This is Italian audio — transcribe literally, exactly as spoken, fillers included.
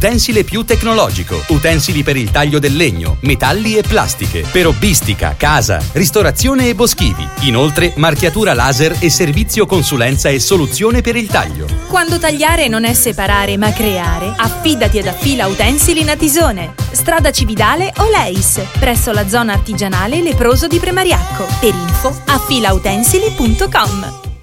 utensile più tecnologico, utensili per il taglio del legno, metalli e plastiche, per hobbistica, casa, ristorazione e boschivi. Inoltre, marchiatura laser e servizio consulenza e soluzione per il taglio. Quando tagliare non è separare ma creare, affidati ad Affila Utensili Natisone. Strada Cividale o Leis, presso la zona artigianale Leproso di Premariacco. Per info affilautensili punto com.